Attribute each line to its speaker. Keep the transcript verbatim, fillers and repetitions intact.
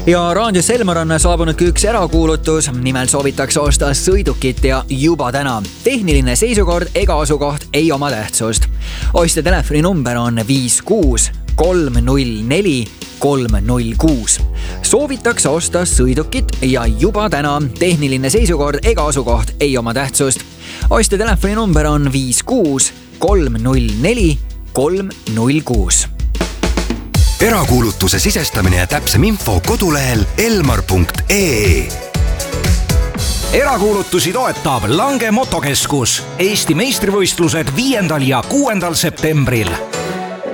Speaker 1: Ja raadios Elmar on saabunud ka üks erakuulutus. Nimelt soovitakse osta sõidukit ja juba täna. Tehniline seisukord ega asukoht ei oma tähtsust. Ostja telefoni number on viis kuus kolm null neli kolm null kuus. Soovitakse osta sõidukit ja juba täna. Tehniline seisukord ega asukoht ei oma tähtsust. Ostja telefoni number on viis kuus kolm null neli kolm null kuus.
Speaker 2: Erakuulutuse sisestamine ja täpsem info kodulehel elmar punkt ee.
Speaker 3: Erakuulutusi toetab Lange Motokeskus. Eesti meistrivõistlused viiendal ja kuuendal septembril.